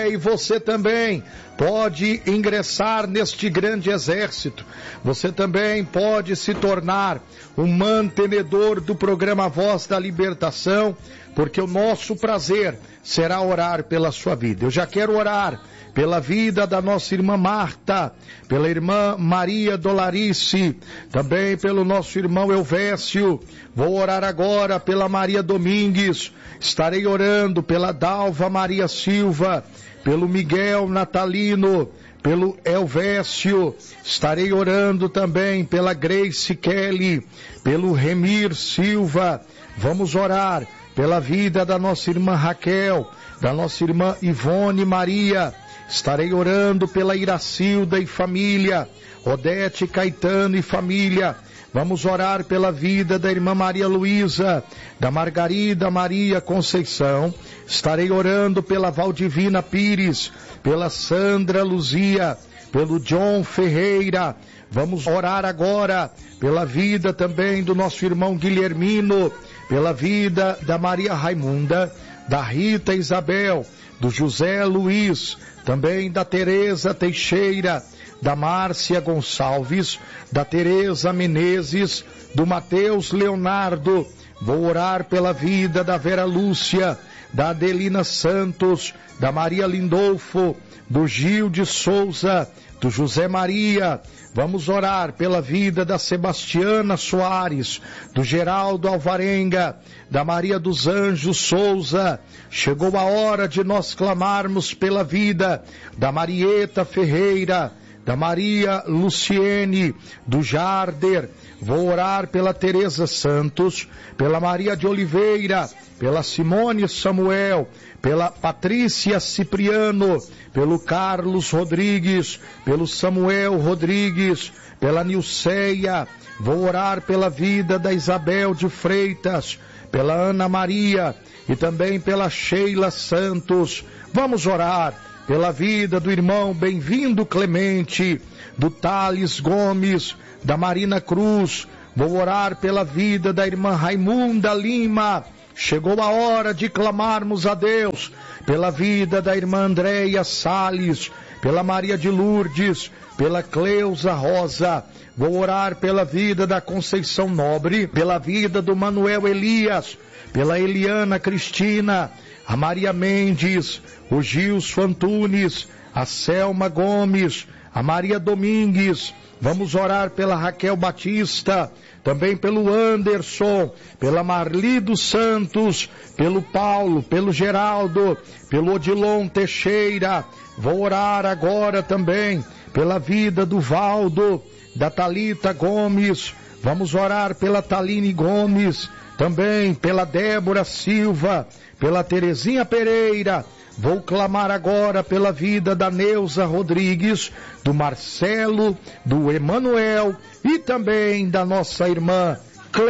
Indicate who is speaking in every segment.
Speaker 1: e você também pode ingressar neste grande exército. Você também pode se tornar um mantenedor do programa Voz da Libertação, porque o nosso prazer será orar pela sua vida. Eu já quero orar pela vida da nossa irmã Marta, pela irmã Maria Dolarice, também pelo nosso irmão Elvésio. Vou orar agora pela Maria Domingues, estarei orando pela Dalva Maria Silva, pelo Miguel Natalino, pelo Elvésio, estarei orando também pela Grace Kelly, pelo Remir Silva. Vamos orar pela vida da nossa irmã Raquel, da nossa irmã Ivone Maria. Estarei orando pela Iracilda e família, Odete Caetano e família. Vamos orar pela vida da irmã Maria Luísa, da Margarida Maria Conceição. Estarei orando pela Valdivina Pires, pela Sandra Luzia, pelo John Ferreira. Vamos orar agora pela vida também do nosso irmão Guilhermino, pela vida da Maria Raimunda, da Rita Isabel, do José Luiz, também da Tereza Teixeira, da Márcia Gonçalves, da Tereza Menezes, do Mateus Leonardo. Vou orar pela vida da Vera Lúcia, da Adelina Santos, da Maria Lindolfo, do Gil de Souza, do José Maria. Vamos orar pela vida da Sebastiana Soares, do Geraldo Alvarenga, da Maria dos Anjos Souza. Chegou a hora de nós clamarmos pela vida da Marieta Ferreira, da Maria Luciene, do Jarder. Vou orar pela Tereza Santos, pela Maria de Oliveira, pela Simone Samuel, pela Patrícia Cipriano, pelo Carlos Rodrigues, pelo Samuel Rodrigues, pela Nilceia. Vou orar pela vida da Isabel de Freitas, pela Ana Maria e também pela Sheila Santos. Vamos orar pela vida do irmão Bem-vindo Clemente, do Thales Gomes, da Marina Cruz. Vou orar pela vida da irmã Raimunda Lima. Chegou a hora de clamarmos a Deus pela vida da irmã Andréia Salles, pela Maria de Lourdes, pela Cleusa Rosa. Vou orar pela vida da Conceição Nobre, pela vida do Manuel Elias, pela Eliana Cristina, a Maria Mendes, o Gilson Antunes, a Selma Gomes, a Maria Domingues. Vamos orar pela Raquel Batista, também pelo Anderson, pela Marli dos Santos, pelo Paulo, pelo Geraldo, pelo Odilon Teixeira. Vou orar agora também pela vida do Valdo, da Thalita Gomes. Vamos orar pela Taline Gomes, também pela Débora Silva, pela Terezinha Pereira. Vou clamar agora pela vida da Neuza Rodrigues, do Marcelo, do Emanuel e também da nossa irmã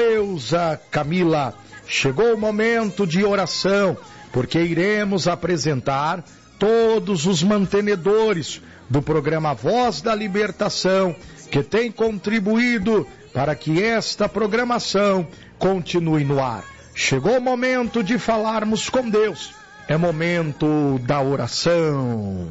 Speaker 1: Cleusa Camila. Chegou o momento de oração, porque iremos apresentar todos os mantenedores do programa Voz da Libertação, que tem contribuído para que esta programação continue no ar. Chegou o momento de falarmos com Deus. É momento da oração.